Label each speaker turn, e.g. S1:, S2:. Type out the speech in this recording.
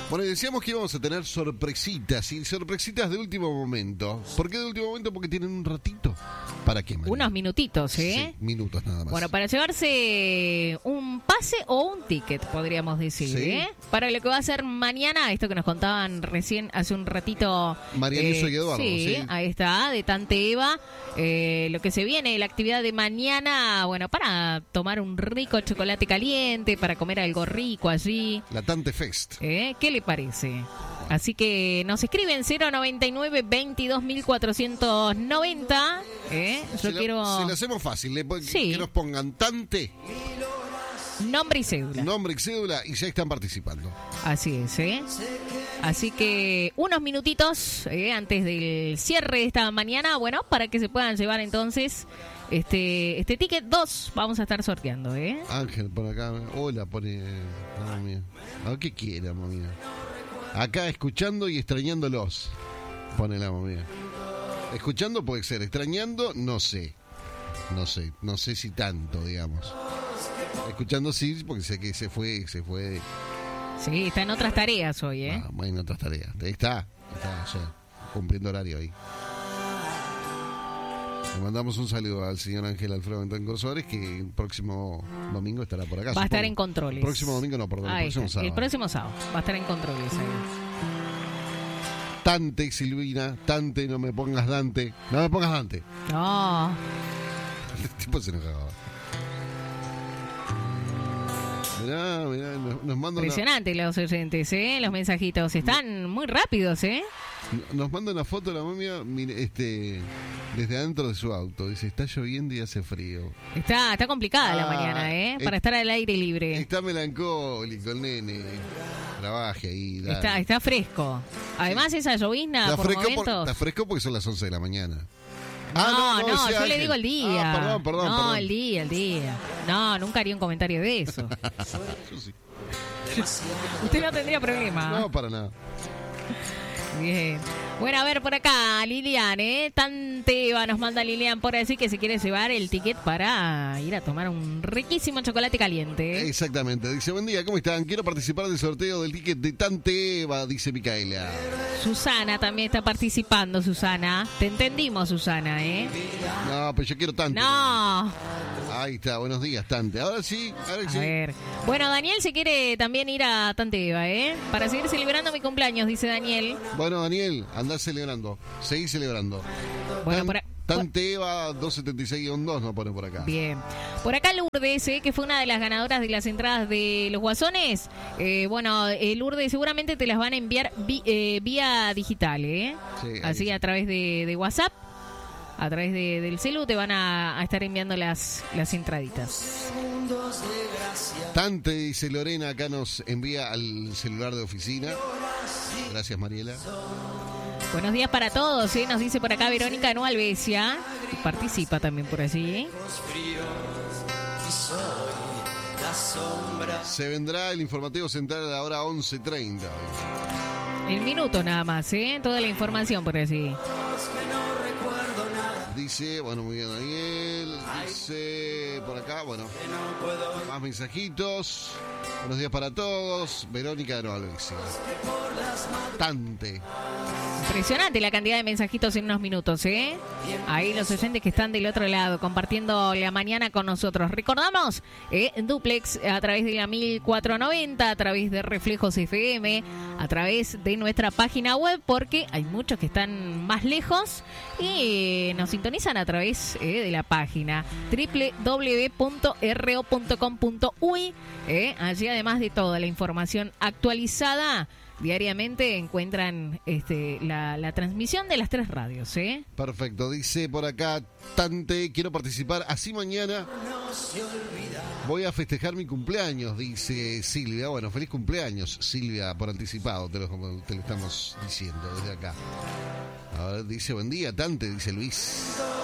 S1: Bueno, decíamos que íbamos a tener sorpresitas, y sorpresitas de último momento. ¿Por qué de último momento? Porque tienen un ratito. ¿Para qué, María?
S2: Unos minutitos, ¿eh?
S1: Sí, minutos nada más.
S2: Bueno, para llevarse un pase o un ticket, podríamos decir,
S1: Sí.
S2: ¿eh? Para lo que va a ser mañana, esto que nos contaban recién hace un ratito.
S1: María Luisa y Eduardo, sí.
S2: Ahí está, de Tante Eva. Lo que se viene, la actividad de mañana, bueno, para tomar un rico chocolate caliente, para comer algo rico allí.
S1: La Tante Fest.
S2: ¿Qué le parece? Así que nos escriben 099 22.490. Yo quiero...
S1: Se lo hacemos fácil.
S2: Sí.
S1: Que nos pongan Tante,
S2: nombre y cédula.
S1: nombre y cédula, y ya están participando.
S2: Así es, ¿eh? Así que unos minutitos antes del cierre de esta mañana, bueno, para que se puedan llevar entonces este ticket 2, vamos a estar sorteando, ¿eh?
S1: Ángel, por acá. Hola, pone... Mamá mía. A ver qué quiere, mamá mía. Acá escuchando y extrañándolos. Pone la mamá mía. Escuchando puede ser, extrañando, no sé. No sé si tanto, digamos. Escuchando sí, porque sé que se fue.
S2: Sí, está en otras tareas hoy, ¿eh?
S1: En otras tareas. Está ya, cumpliendo horario ahí. Le mandamos un saludo al señor Ángel Alfredo Bentancor Suárez, que el próximo domingo estará por acá.
S2: Va a estar en controles.
S1: El próximo domingo no, perdón, el próximo sábado.
S2: El próximo sábado va a estar en controles ahí.
S1: Tante, Silvina, Tante, no me pongas Dante. No me pongas Dante.
S2: No.
S1: El tipo se enojaba. Mirá, nos manda
S2: impresionante los oyentes, ¿eh? Los mensajitos están muy rápidos, ¿eh?
S1: Nos manda una foto de la momia, desde adentro de su auto. Dice, está lloviendo y hace frío.
S2: Está complicada la mañana, ¿eh? Para estar al aire libre.
S1: Está melancólico el nene. Trabaje ahí. Dale.
S2: Está fresco. Además, esa llovizna por momentos...
S1: Está fresco porque son las 11 de la mañana.
S2: No, yo le digo el día.
S1: Perdón.
S2: El día. No, nunca haría un comentario de eso.
S1: Yo sí.
S2: Usted no tendría problema.
S1: No, para nada.
S2: Bien. Bueno, a ver por acá, Lilian, Tante Eva nos manda Lilian por decir que se quiere llevar el ticket para ir a tomar un riquísimo chocolate caliente.
S1: Exactamente. Dice, buen día, ¿cómo están? Quiero participar del sorteo del ticket de Tante Eva, dice Micaela.
S2: Susana también está participando, Susana. Te entendimos, Susana,
S1: No, pero yo quiero Tante.
S2: No.
S1: Ahí está, buenos días, Tante. Ahora sí.
S2: A ver. Bueno, Daniel se quiere también ir a Tante Eva, para seguir celebrando mi cumpleaños, dice Daniel.
S1: Bueno, Daniel, andá celebrando. Seguí celebrando.
S2: Bueno,
S1: Tante Eva 276-2 nos pone por acá.
S2: Bien. Por acá Lourdes, que fue una de las ganadoras de las entradas de los Guasones. Lourdes, seguramente te las van a enviar vía digital,
S1: Sí,
S2: así a través de WhatsApp. A través del celu te van a estar enviando las entraditas.
S1: Tante, dice Lorena, acá nos envía al celular de oficina. Gracias, Mariela.
S2: Buenos días para todos, nos dice por acá Verónica No Albesia. Participa también por allí.
S1: Se vendrá el informativo central a la hora 11:30.
S2: El minuto nada más, toda la información por allí.
S1: Dice, bueno, muy bien, Daniel. Dice por acá, bueno, más mensajitos. Buenos días para todos. Verónica de Nueva Albesia. Tante.
S2: Impresionante la cantidad de mensajitos en unos minutos, Ahí los oyentes que están del otro lado compartiendo la mañana con nosotros. Recordamos, Duplex a través de la 1490, a través de Reflejos FM, a través de nuestra página web, porque hay muchos que están más lejos y nos sintonizan a través de la página www.ro.com.uy. Allí, además de toda la información actualizada, diariamente encuentran la transmisión de las 3 radios,
S1: Perfecto, dice por acá Tante, quiero participar, así mañana voy a festejar mi cumpleaños, dice Silvia. Bueno, feliz cumpleaños, Silvia, por anticipado, te lo estamos diciendo desde acá. A ver, dice, buen día, Tante, dice Luis.